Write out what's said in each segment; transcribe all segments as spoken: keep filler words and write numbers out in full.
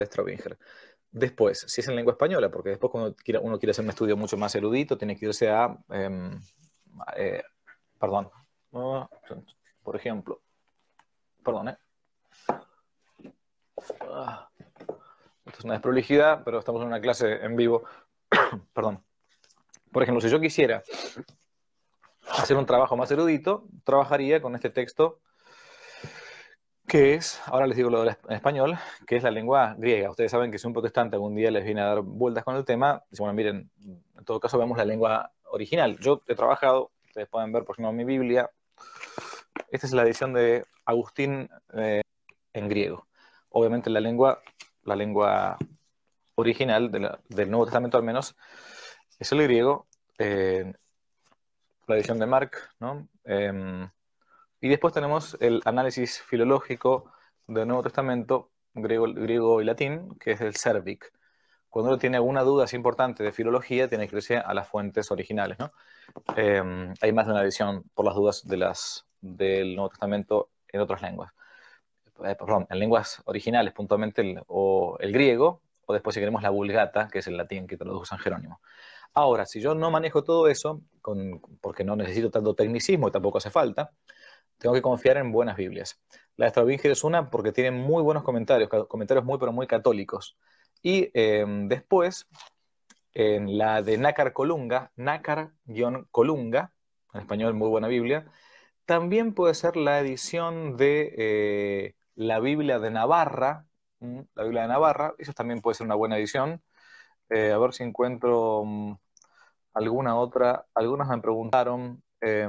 Straubinger. Después, si es en lengua española, porque después cuando quiera, uno quiere hacer un estudio mucho más erudito, tiene que irse a, eh, eh, perdón, uh, por ejemplo, perdón, eh. Uh, esto es una desprolijidad, pero estamos en una clase en vivo. Perdón. Por ejemplo, si yo quisiera hacer un trabajo más erudito, trabajaría con este texto que es, ahora les digo lo en español, que es la lengua griega. Ustedes saben que si un protestante algún día les viene a dar vueltas con el tema, dicen, bueno, miren, en todo caso vemos la lengua original. Yo he trabajado, ustedes pueden ver por ejemplo mi Biblia, esta es la edición de Agustín eh, en griego. Obviamente la lengua, la lengua original de la, del Nuevo Testamento al menos, es el griego, eh, la edición de Mark, ¿no? Eh, y después tenemos el análisis filológico del Nuevo Testamento, griego, griego y latín, que es el Cervic. Cuando uno tiene alguna duda así importante de filología, tiene que irse a las fuentes originales, ¿no? Eh, hay más de una edición por las dudas de las, del Nuevo Testamento en otras lenguas. Eh, perdón, en lenguas originales, puntualmente el, o el griego, o después si queremos la Vulgata, que es el latín que tradujo San Jerónimo. Ahora, si yo no manejo todo eso, con, porque no necesito tanto tecnicismo y tampoco hace falta, tengo que confiar en buenas Biblias. La de Straubinger es una porque tiene muy buenos comentarios, comentarios muy pero muy católicos. Y eh, después, en la de Nácar Colunga, Nácar-Colunga, en español muy buena Biblia, también puede ser la edición de eh, la Biblia de Navarra, ¿m? La Biblia de Navarra, eso también puede ser una buena edición. Eh, a ver si encuentro um, alguna otra. Algunas me preguntaron, eh,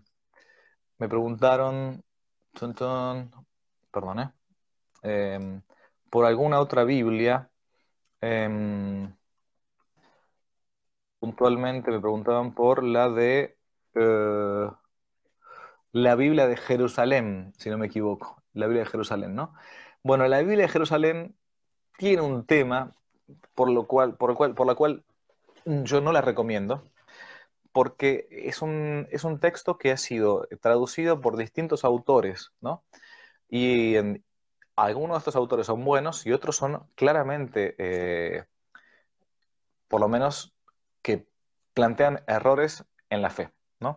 me preguntaron, tun, tun, perdón, eh, eh, por alguna otra Biblia. Eh, puntualmente me preguntaban por la de eh, la Biblia de Jerusalén, si no me equivoco. La Biblia de Jerusalén, ¿no? Bueno, la Biblia de Jerusalén tiene un tema por lo cual, por el cual, por la cual yo no la recomiendo, porque es un, es un texto que ha sido traducido por distintos autores, ¿no? Y en, algunos de estos autores son buenos y otros son claramente, eh, por lo menos, que plantean errores en la fe, ¿no?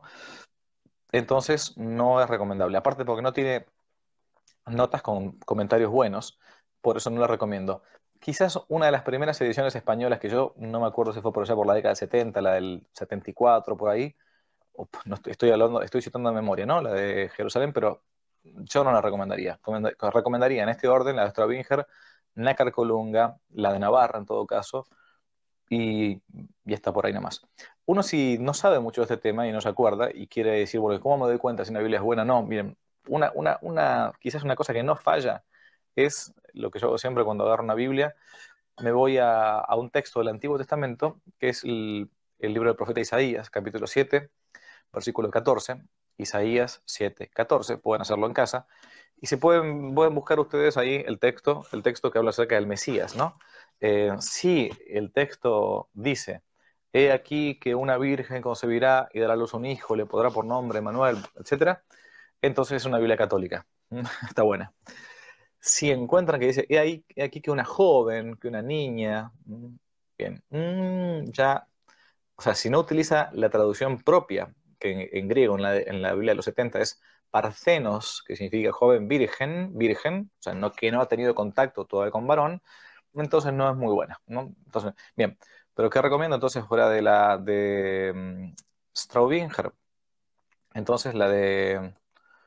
Entonces no es recomendable. Aparte porque no tiene notas con comentarios buenos, por eso no la recomiendo. Quizás una de las primeras ediciones españolas que yo, no me acuerdo si fue por allá por la década del setenta, la del setenta y cuatro, por ahí, o, no estoy, estoy hablando, estoy citando de memoria, ¿no? La de Jerusalén, pero yo no la recomendaría. Recomendaría en este orden la de Straubinger, Nácar Colunga, la de Navarra en todo caso, y, y está por ahí nomás. Uno si no sabe mucho de este tema y no se acuerda y quiere decir, bueno, ¿cómo me doy cuenta si una Biblia es buena? No, miren, una, una, una, quizás una cosa que no falla es lo que yo hago siempre cuando agarro una Biblia, me voy a, a un texto del Antiguo Testamento, que es el, el libro del profeta Isaías, capítulo siete, versículo catorce, Isaías siete, catorce, pueden hacerlo en casa, y se pueden, pueden buscar ustedes ahí el texto, el texto que habla acerca del Mesías, ¿no? Eh, si el texto dice, he aquí que una virgen concebirá y dará a luz un hijo, le podrá por nombre Manuel, etcétera, entonces es una Biblia católica. Está buena. Si encuentran que dice, he, ahí, he aquí que una joven, que una niña, bien, mm, ya, o sea, si no utiliza la traducción propia, que en, en griego, en la, en la Biblia de los setenta es parcenos, que significa joven virgen, virgen, o sea, no, que no ha tenido contacto todavía con varón, entonces no es muy buena, ¿no? Entonces, bien, pero ¿qué recomiendo entonces fuera de la de um, Straubinger? Entonces la de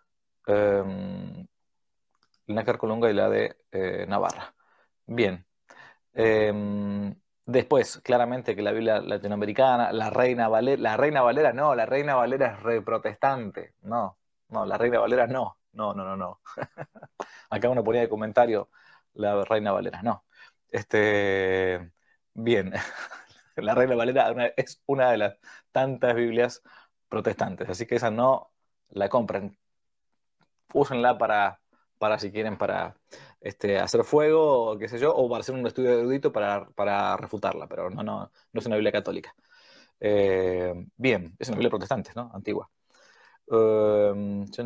um, Nácar Colunga y la de eh, Navarra. Bien. Eh, después, claramente que la Biblia latinoamericana, la Reina Valera, la Reina Valera no, la Reina Valera es re protestante. No, no, la Reina Valera no, no, no, no, no. Acá uno ponía de comentario la Reina Valera, no. Este, bien, la Reina Valera una- es una de las tantas Biblias protestantes, así que esa no la compren. Úsenla para, para si quieren, para este, hacer fuego, o qué sé yo, o para hacer un estudio erudito para, para refutarla, pero no, no, no es una Biblia católica. Eh, bien, es una Biblia protestante, ¿no? Antigua. Eh,